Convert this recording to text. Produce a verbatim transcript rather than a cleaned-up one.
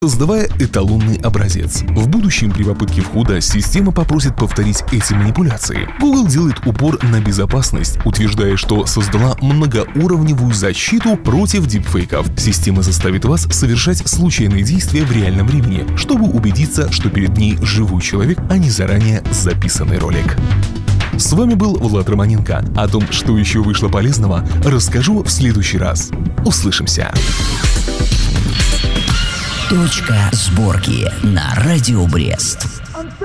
создавая эталонный образец. В будущем при попытке входа система попросит повторить эти манипуляции. Google делает упор на безопасность, утверждая, что создала многоуровневую защиту против дипфейков. Система заставит вас совершать случайные действия в реальном времени, чтобы убедиться, что перед ней живой человек, а не заранее записанный ролик. С вами был Влад Романенко. О том, что еще вышло полезного, расскажу в следующий раз. Услышимся. Точка сборки на Радио Брест.